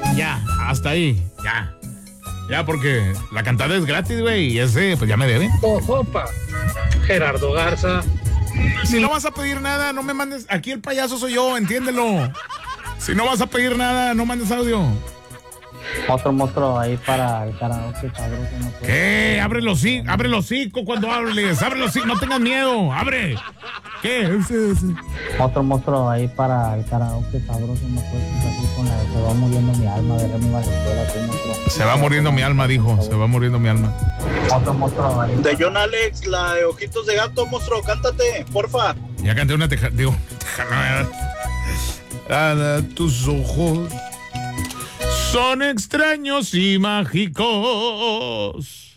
Ya, hasta ahí, ya. Ya, porque la cantada es gratis, güey, y ese, pues ya me debe. Ojopa, Gerardo Garza. Si no vas a pedir nada, no me mandes. Aquí el payaso soy yo, entiéndelo. Si no vas a pedir nada, no mandes audio. Otro monstruo ahí para el karaoke, sabroso. No puede. ¿Qué? Abre los hocico cuando hables. Abre los hocico, no tengas miedo. Abre. ¿Qué? Otro monstruo ahí para el karaoke, sabroso. No puedes así con la de se va muriendo mi alma de Remy Valenzuela. Se va muriendo mi alma, dijo. Se va muriendo mi alma. Otro monstruo ahí. De John Alex, la de Ojitos de Gato, monstruo, cántate, porfa. Ya canté una digo, tus ojos son extraños y mágicos.